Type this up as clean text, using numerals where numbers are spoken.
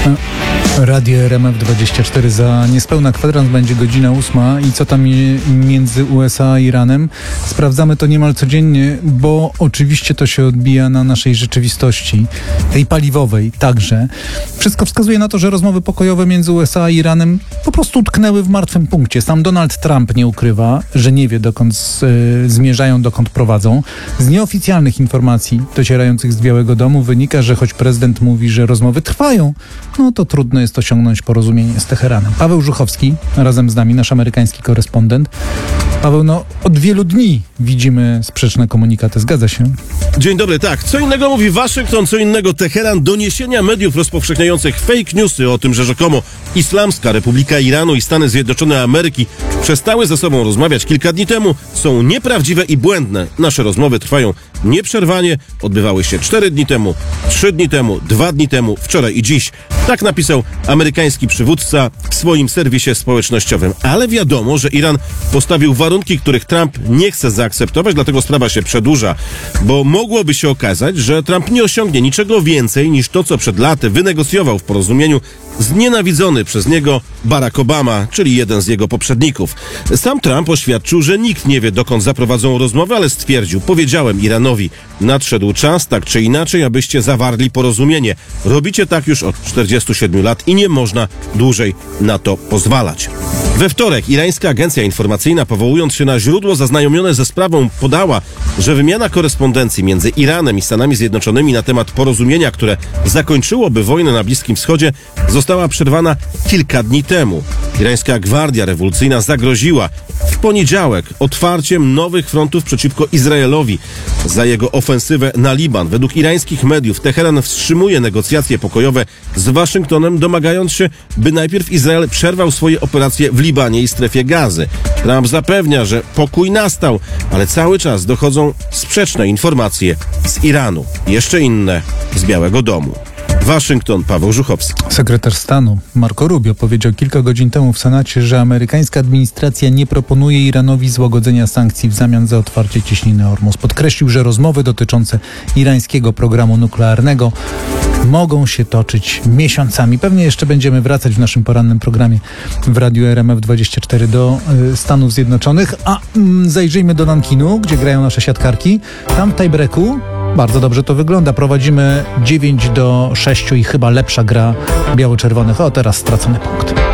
Radio RMF24 za niespełna kwadrans będzie godzina 8 i co tam między USA a Iranem? Sprawdzamy to niemal codziennie, bo oczywiście to się odbija na naszej rzeczywistości, tej paliwowej także. Wszystko wskazuje na to, że rozmowy pokojowe między USA a Iranem po prostu utknęły w martwym punkcie. Sam Donald Trump nie ukrywa, że nie wie dokąd zmierzają, dokąd prowadzą. Z nieoficjalnych informacji docierających z Białego Domu wynika, że choć prezydent mówi, że rozmowy trwają, no to trudno jest osiągnąć porozumienie z Teheranem. Paweł Żuchowski, razem z nami, nasz amerykański korespondent. Paweł, od wielu dni widzimy sprzeczne komunikaty. Zgadza się? Dzień dobry, tak. Co innego mówi Waszyngton, co innego Teheran. Doniesienia mediów rozpowszechniających fake newsy o tym, że rzekomo Islamska Republika Iranu i Stany Zjednoczone Ameryki przestały ze sobą rozmawiać kilka dni temu, są nieprawdziwe i błędne. Nasze rozmowy trwają nieprzerwanie, odbywały się 4 dni temu, 3 dni temu, 2 dni temu, wczoraj i dziś. Tak napisał amerykański przywódca w swoim serwisie społecznościowym. Ale wiadomo, że Iran postawił warunki, których Trump nie chce zaakceptować, dlatego sprawa się przedłuża. Bo mogłoby się okazać, że Trump nie osiągnie niczego więcej niż to, co przed laty wynegocjował w porozumieniu znienawidzony przez niego Barack Obama, czyli jeden z jego poprzedników. Sam Trump oświadczył, że nikt nie wie, dokąd zaprowadzą rozmowy, ale stwierdził: powiedziałem Iranowi, nadszedł czas, tak czy inaczej, abyście zawarli porozumienie. Robicie tak już od 47 lat i nie można dłużej na to pozwalać. We wtorek irańska agencja informacyjna, powołując się na źródło zaznajomione ze sprawą, podała, że wymiana korespondencji między Iranem i Stanami Zjednoczonymi na temat porozumienia, które zakończyłoby wojnę na Bliskim Wschodzie, została przerwana kilka dni temu. Irańska Gwardia Rewolucyjna zagroziła w poniedziałek otwarciem nowych frontów przeciwko Izraelowi za jego ofensywę na Liban. Według irańskich mediów Teheran wstrzymuje negocjacje pokojowe z Waszyngtonem, domagając się, by najpierw Izrael przerwał swoje operacje w Libanie i strefie Gazy. Trump zapewnia, że pokój nastał, ale cały czas dochodzą sprzeczne informacje z Iranu. Jeszcze inne z Białego Domu. Waszyngton, Paweł Żuchowski. Sekretarz stanu Marco Rubio powiedział kilka godzin temu w Senacie, że amerykańska administracja nie proponuje Iranowi złagodzenia sankcji w zamian za otwarcie cieśniny Ormus. Podkreślił, że rozmowy dotyczące irańskiego programu nuklearnego mogą się toczyć miesiącami. Pewnie jeszcze będziemy wracać w naszym porannym programie w Radiu RMF24 do Stanów Zjednoczonych. A zajrzyjmy do Nankinu, gdzie grają nasze siatkarki. Tam w tiebreaku bardzo dobrze to wygląda. Prowadzimy 9-6 i chyba lepsza gra biało-czerwonych. O, teraz stracony punkt.